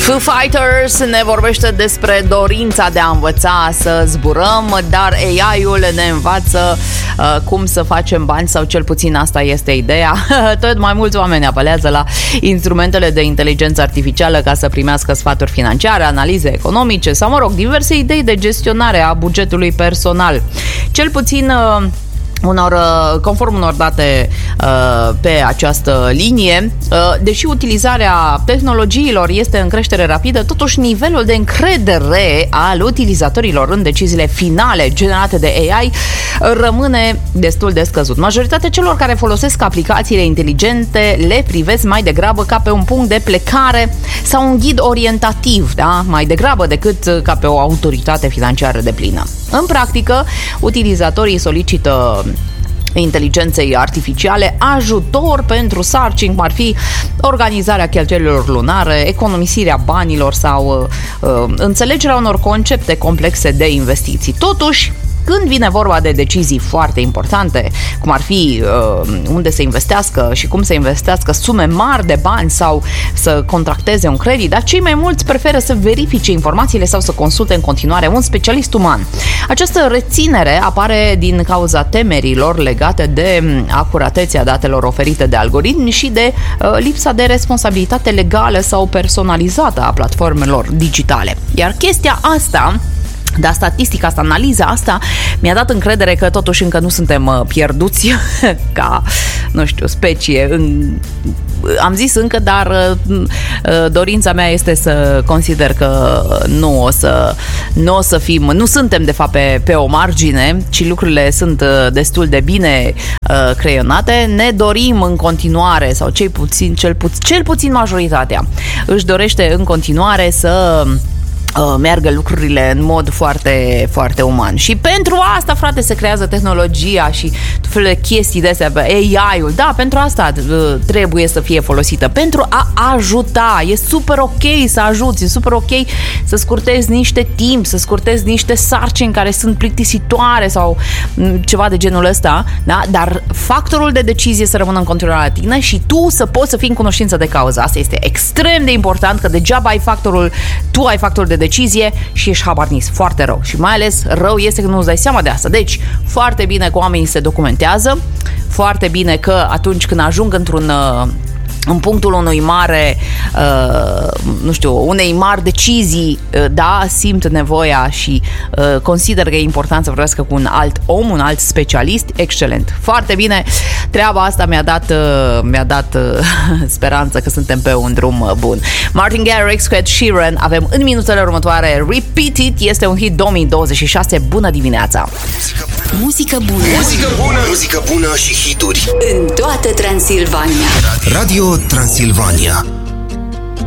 Foo Fighters ne vorbește despre dorința de a învăța să zburăm, dar AI-ul ne învață cum să facem bani, sau cel puțin asta este ideea. Tot mai mulți oameni apelează la instrumentele de inteligență artificială ca să primească sfaturi financiare, analize economice sau, mă rog, diverse idei de gestionare a bugetului personal. Cel puțin conform unor date pe această linie, deși utilizarea tehnologiilor este în creștere rapidă, totuși nivelul de încredere al utilizatorilor în deciziile finale generate de AI rămâne destul de scăzut. Majoritatea celor care folosesc aplicațiile inteligente le privesc mai degrabă ca pe un punct de plecare sau un ghid orientativ, da? Mai degrabă decât ca pe o autoritate financiară deplină. În practică, utilizatorii solicită inteligenței artificiale ajutor pentru sarcini, cum ar fi organizarea cheltuielilor lunare, economisirea banilor sau înțelegerea unor concepte complexe de investiții. Totuși, când vine vorba de decizii foarte importante, cum ar fi unde să investească și cum să investească sume mari de bani sau să contracteze un credit, dar cei mai mulți preferă să verifice informațiile sau să consulte în continuare un specialist uman. Această reținere apare din cauza temerilor legate de acuratețea datelor oferite de algoritmi și de lipsa de responsabilitate legală sau personalizată a platformelor digitale. Iar chestia asta, dar statistica asta, analiza asta mi-a dat încredere că totuși încă nu suntem pierduți ca, nu știu, specie. Am zis încă, dar dorința mea este să consider că nu o să fim, nu suntem de fapt pe o margine, ci lucrurile sunt destul de bine creionate. Ne dorim în continuare, sau cel puțin majoritatea își dorește în continuare să meargă lucrurile în mod foarte, foarte uman. Și pentru asta, frate, se creează tehnologia și tot felul de chestii de astea, AI-ul. Da, pentru asta trebuie să fie folosită, pentru a ajuta. E super ok să ajuți, e super ok să scurtezi niște timp, să scurtezi niște sarcini care sunt plictisitoare sau ceva de genul ăsta, da? Dar factorul de decizie să rămână în continuare la tine și tu să poți să fii în cunoștință de cauză. Asta este extrem de important, că degeaba tu ai factorul de decizie și ești habarnis, foarte rău. Și mai ales rău este că nu-ți dai seama de asta. Deci, foarte bine că oamenii se documentează, foarte bine că atunci când ajung în punctul unui mare, unei mari decizii, da, simt nevoia și consider că e important să vorbească cu un alt om, un alt specialist. Excelent, foarte bine. Treaba asta mi-a dat speranță că suntem pe un drum bun. Martin Garrix cu Ed Sheeran. Avem în minutele următoare Repeat It, este un hit 2026. Bună dimineața! Muzică bună. Muzică bună. Muzică bună și hituri în toată Transilvania. Radio Transilvania.